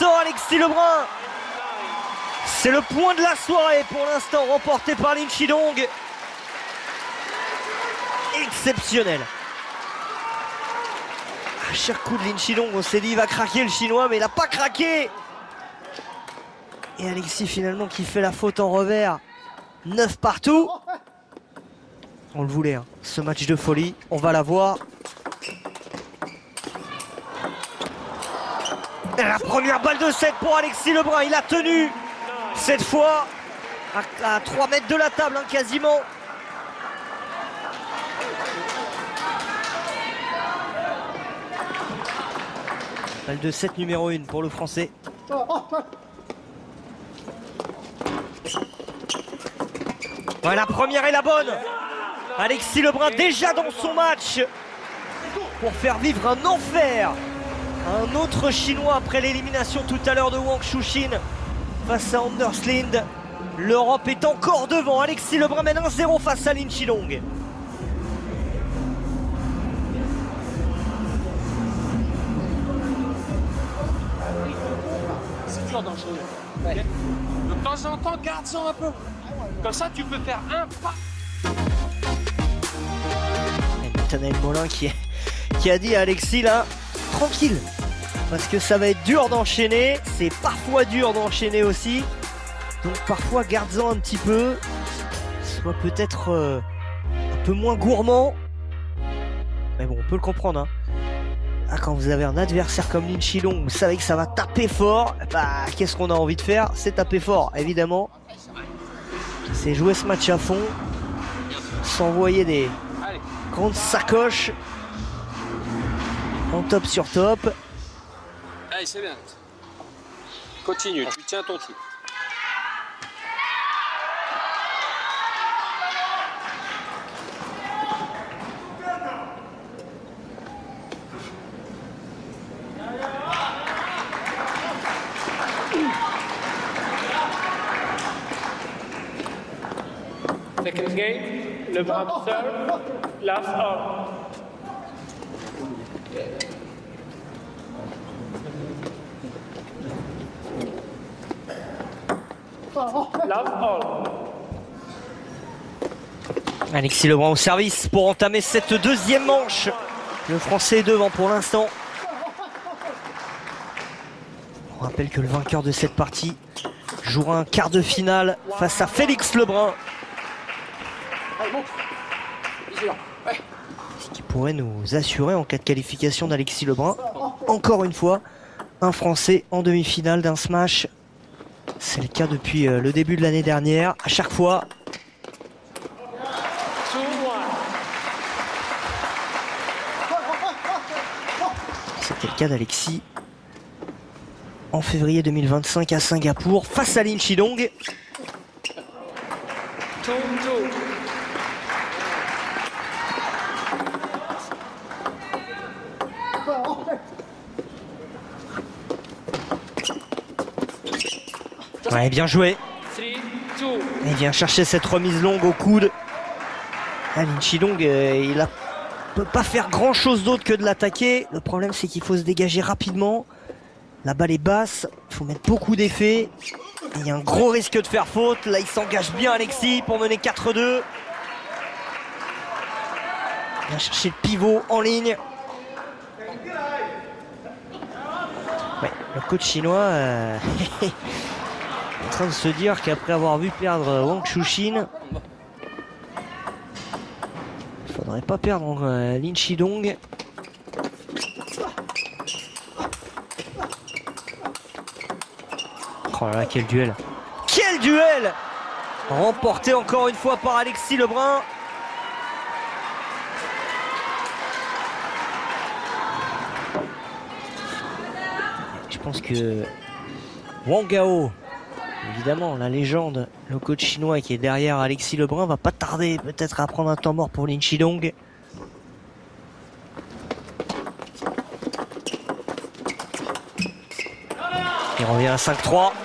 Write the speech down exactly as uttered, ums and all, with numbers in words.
important, Alexis Lebrun. C'est le point de la soirée pour l'instant, remporté par Lin Chidong. Exceptionnel. À chaque coup de Lin Chidong, on s'est dit il va craquer le chinois, mais il n'a pas craqué. Et Alexis finalement qui fait la faute en revers. neuf partout. On le voulait, hein, ce match de folie. On va la voir. Et la première balle de set pour Alexis Lebrun. Il a tenu cette fois à, à trois mètres de la table, hein, quasiment. Balle de set numéro un pour le Français. Ouais, la première est la bonne. Alexis Lebrun déjà dans son match pour faire vivre un enfer à un autre Chinois après l'élimination tout à l'heure de Wang Chuqin face à Anders Lind. L'Europe est encore devant. Alexis Lebrun mène un zéro face à Lin Chidong. C'est dur d'enchaîner. Ouais. De temps en temps, garde-en un peu. Comme ça, tu peux faire un pas. Nathanaël Molin qui, qui a dit à Alexis là, tranquille, parce que ça va être dur d'enchaîner. C'est parfois dur d'enchaîner aussi. Donc parfois garde-en un petit peu. Sois peut-être euh, un peu moins gourmand. Mais bon, on peut le comprendre. Hein. Ah, quand vous avez un adversaire comme Lin Chidong, vous savez que ça va taper fort. Bah, qu'est-ce qu'on a envie de faire? C'est taper fort, évidemment. C'est jouer ce match à fond. S'envoyer des grandes sacoches. En top sur top. Allez, c'est bien. Continue, tu tiens ton titre. Second game, Lebrun serve, last all. Last all. Alexis Lebrun au service pour entamer cette deuxième manche. Le Français est devant pour l'instant. On rappelle que le vainqueur de cette partie jouera un quart de finale face à Félix Lebrun. Ce qui pourrait nous assurer en cas de qualification d'Alexis Lebrun. Encore une fois, un Français en demi-finale d'un smash. C'est le cas depuis le début de l'année dernière. À chaque fois. C'était le cas d'Alexis en février deux mille vingt-cinq à Singapour face à Lin Chidong. Ouais, bien joué. Il vient chercher cette remise longue au coude. Ah, Lin Chidong, euh, il ne peut pas faire grand chose d'autre que de l'attaquer. Le problème, c'est qu'il faut se dégager rapidement. La balle est basse, il faut mettre beaucoup d'effets. Il y a un gros risque de faire faute. Là, il s'engage bien, Alexis, pour mener quatre deux. Il vient chercher le pivot en ligne. Ouais, le coach chinois euh, est en train de se dire qu'après avoir vu perdre Wang Chuqin, il faudrait pas perdre euh, Lin Chidong. Oh là là, quel duel! Quel duel! Remporté encore une fois par Alexis Lebrun. Je pense que Wang Gao, évidemment la légende, le coach chinois qui est derrière Alexis Lebrun, va pas tarder peut-être à prendre un temps mort pour Lin Chidong. Il revient à cinq trois.